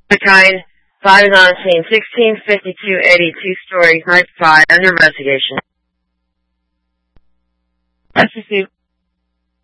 Kind, 5 is on scene, 165280, 2 stories, night 5, under investigation. That's received.